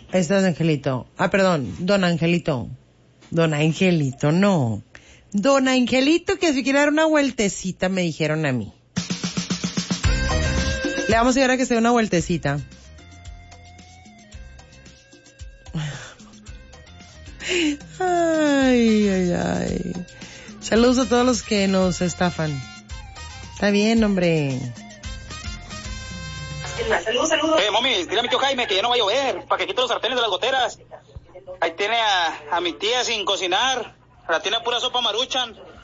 Estás, Angelito. Perdón, don Angelito. Don Angelito, no. Don Angelito, que si quiere dar una vueltecita, me dijeron a mí. Le vamos a llevar a que se dé una vueltecita. Ay, ay, ay. Saludos a todos los que nos estafan. Está bien, hombre. Saludos. Mami, dile a mi tío Jaime que ya no va a llover, para que quite los sartenes de las goteras. Ahí tiene a mi tía sin cocinar, la tiene a pura sopa Maruchan.